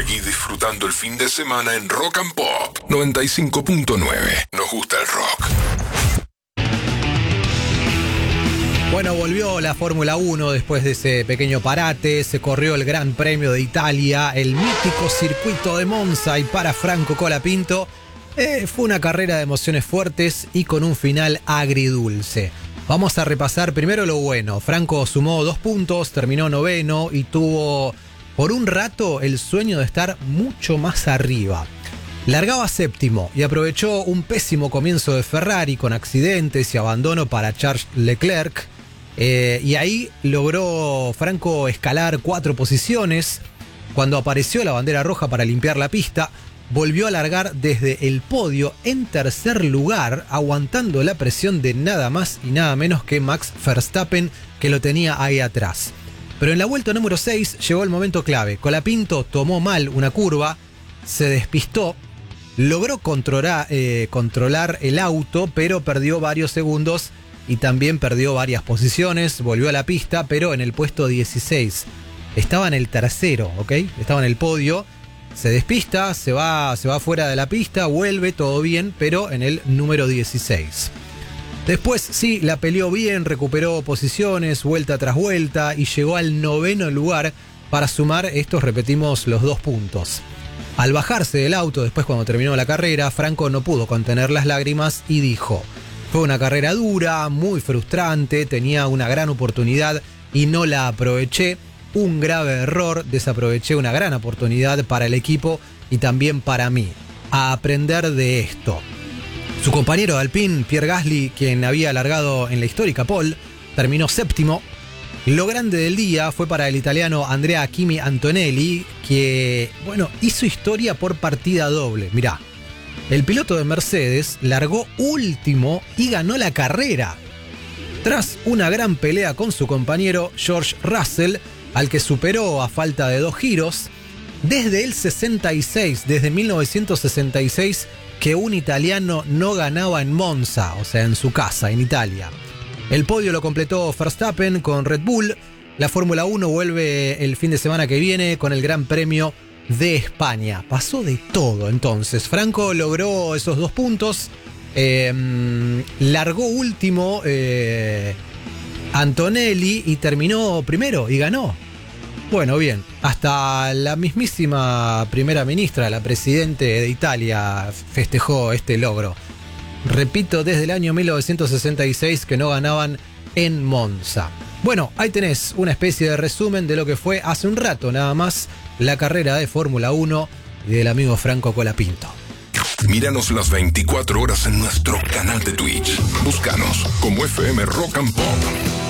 Seguí disfrutando el fin de semana en Rock and Pop 95.9. Nos gusta el rock. Bueno, volvió la Fórmula 1 después de ese pequeño parate, se corrió el Gran Premio de Italia, el mítico circuito de Monza, y para Franco Colapinto fue una carrera de emociones fuertes y con un final agridulce. Vamos a repasar primero lo bueno. Franco sumó 2 puntos, terminó noveno y tuvo por un rato el sueño de estar mucho más arriba. Largaba séptimo y aprovechó un pésimo comienzo de Ferrari con accidentes y abandono para Charles Leclerc. Y ahí logró Franco escalar 4 posiciones. Cuando apareció la bandera roja para limpiar la pista, volvió a largar desde el podio en tercer lugar, aguantando la presión de nada más y nada menos que Max Verstappen, que lo tenía ahí atrás. Pero en la vuelta número 6 llegó el momento clave. Colapinto tomó mal una curva, se despistó, logró controlar el auto, pero perdió varios segundos y también perdió varias posiciones. Volvió a la pista, pero en el puesto 16. Estaba en el tercero, ¿ok? Estaba en el podio. Se despista, se va fuera de la pista, vuelve, todo bien, pero en el número 16. Después sí, la peleó bien, recuperó posiciones, vuelta tras vuelta, y llegó al noveno lugar para sumar estos, repetimos, los 2 puntos. Al bajarse del auto, después cuando terminó la carrera, Franco no pudo contener las lágrimas y dijo: fue una carrera dura, muy frustrante, tenía una gran oportunidad y no la aproveché. Un grave error, desaproveché una gran oportunidad para el equipo y también para mí. A aprender de esto. Su compañero de Alpine, Pierre Gasly, quien había largado en la histórica pole, terminó séptimo. Lo grande del día fue para el italiano Andrea Kimi Antonelli, que, hizo historia por partida doble. Mirá, el piloto de Mercedes largó último y ganó la carrera, tras una gran pelea con su compañero George Russell, al que superó a falta de 2 giros. Desde el 66, desde 1966, que un italiano no ganaba en Monza, o sea, en su casa, en Italia. El podio lo completó Verstappen con Red Bull. La Fórmula 1 vuelve el fin de semana que viene con el Gran Premio de España. Pasó de todo entonces. Franco logró esos 2 puntos. Largó último Antonelli y terminó primero y ganó. Bueno, bien, hasta la mismísima primera ministra, la presidente de Italia, festejó este logro. Repito, desde el año 1966 que no ganaban en Monza. Bueno, ahí tenés una especie de resumen de lo que fue hace un rato nada más la carrera de Fórmula 1 del amigo Franco Colapinto. Míranos las 24 horas en nuestro canal de Twitch. Búscanos como FM Rock and Pop.